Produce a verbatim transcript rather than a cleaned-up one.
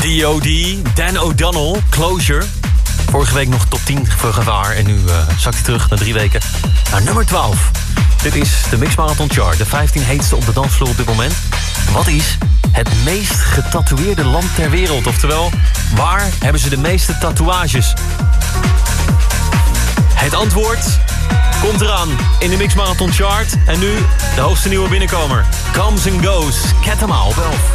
D O D, Dan O'Donnell, Closure. Vorige week nog top tien voor Gevaar. En nu uh, zakt hij terug na drie weken naar nummer twaalf. Dit is de Mix Marathon Chart. De vijftien heetste op de dansvloer op dit moment. Wat is het meest getatoeëerde land ter wereld? Oftewel, waar hebben ze de meeste tatoeages? Het antwoord komt eraan in de Mix Marathon Chart. En nu de hoogste nieuwe binnenkomer. Comes and Goes. Ketema op elf.